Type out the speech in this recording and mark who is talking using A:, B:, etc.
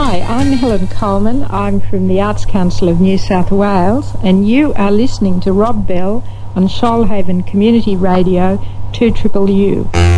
A: Hi, I'm Helen Coleman. I'm from the Arts Council of New South Wales, and you are listening to Rob Bell on Shoalhaven Community Radio 2UUU.